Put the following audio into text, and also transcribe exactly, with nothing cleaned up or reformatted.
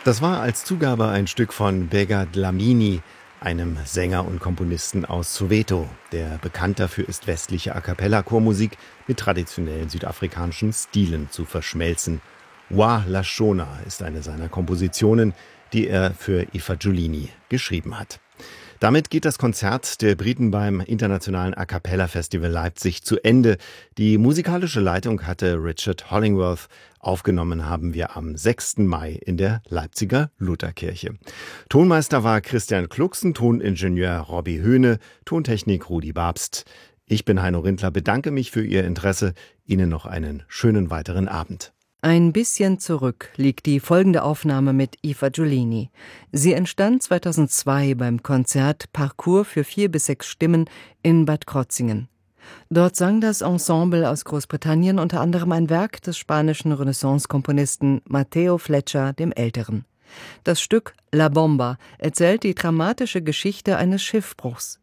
Das war als Zugabe ein Stück von Bega Dlamini, einem Sänger und Komponisten aus Soweto, der bekannt dafür ist, westliche A-cappella-Chormusik mit traditionellen südafrikanischen Stilen zu verschmelzen. Wa La Shona ist eine seiner Kompositionen, die er für Eva Giulini geschrieben hat. Damit geht das Konzert der Briten beim Internationalen A-cappella-Festival Leipzig zu Ende. Die musikalische Leitung hatte Richard Hollingworth. Aufgenommen haben wir am sechsten Mai in der Leipziger Lutherkirche. Tonmeister war Christian Klucksen, Toningenieur Robby Höhne, Tontechnik Rudi Babst. Ich bin Heino Rindler, bedanke mich für Ihr Interesse. Ihnen noch einen schönen weiteren Abend. Ein bisschen zurück liegt die folgende Aufnahme mit Eva Giulini. Sie entstand zweitausendzwei beim Konzert Parcours für vier bis sechs Stimmen in Bad Krozingen. Dort sang das Ensemble aus Großbritannien unter anderem ein Werk des spanischen Renaissance-Komponisten Mateo Fletcher dem Älteren. Das Stück La Bomba erzählt die dramatische Geschichte eines Schiffbruchs.